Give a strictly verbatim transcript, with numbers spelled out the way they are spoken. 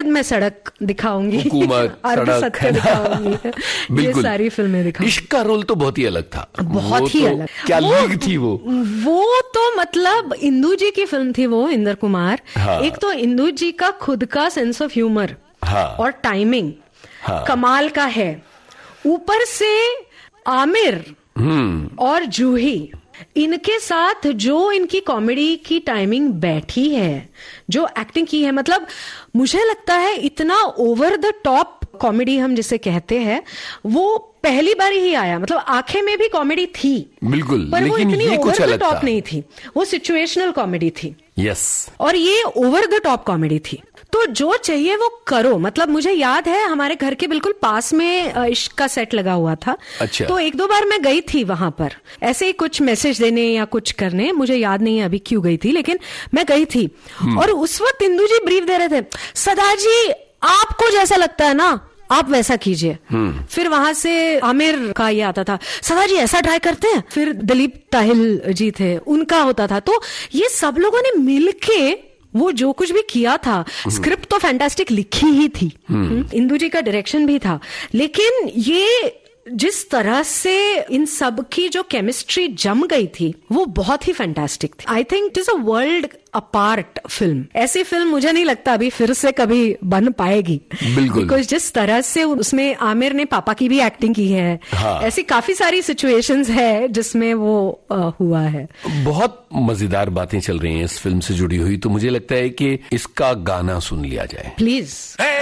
मैं सड़क दिखाऊंगी, हुकूमत, सड़क दिखाऊंगी, ये सारी फिल्में दिखाऊंगी। इश्क का रोल तो बहुत ही अलग था, बहुत ही तो अलग। क्या लीग थी वो वो तो मतलब इंदु जी की फिल्म थी वो, इंदर कुमार। हाँ। एक तो इंदु जी का खुद का सेंस ऑफ ह्यूमर, हाँ, और टाइमिंग, हाँ, कमाल का है। ऊपर से आमिर और जूही, इनके साथ जो इनकी कॉमेडी की टाइमिंग बैठी है, जो एक्टिंग की है, मतलब मुझे लगता है इतना ओवर द टॉप कॉमेडी हम जिसे कहते हैं वो पहली बार ही आया। मतलब आंखें में भी कॉमेडी थी बिल्कुल, पर वो इतनी ओवर द टॉप नहीं थी, वो सिचुएशनल कॉमेडी थी। यस। और ये ओवर द टॉप कॉमेडी थी। तो जो चाहिए वो करो। मतलब मुझे याद है हमारे घर के बिल्कुल पास में इश्क का सेट लगा हुआ था। अच्छा। तो एक दो बार मैं गई थी वहां पर, ऐसे ही कुछ मैसेज देने या कुछ करने, मुझे याद नहीं है अभी क्यों गई थी, लेकिन मैं गई थी। और उस वक्त इंदु जी ब्रीफ दे रहे थे, सदा जी आपको जैसा लगता है ना आप वैसा कीजिए। फिर वहां से आमिर का ये आता था, सदा जी ऐसा ट्राई करते हैं। फिर दिलीप ताहिल जी थे, उनका होता था। तो ये सब लोगों ने मिलके वो जो कुछ भी किया था, स्क्रिप्ट तो फैंटास्टिक लिखी ही थी, इंदु जी का डायरेक्शन भी था, लेकिन ये जिस तरह से इन सब की जो केमिस्ट्री जम गई थी वो बहुत ही फैंटास्टिक थी। I think it is a world apart film. ऐसी फिल्म मुझे नहीं लगता अभी फिर से कभी बन पाएगी, बिल्कुल, बिकॉज जिस तरह से उसमें आमिर ने पापा की भी एक्टिंग की है। हाँ। ऐसी काफी सारी सिचुएशंस है जिसमें वो आ, हुआ है। बहुत मजेदार बातें चल रही हैं इस फिल्म से जुड़ी हुई, तो मुझे लगता है कि इसका गाना सुन लिया जाए, प्लीज।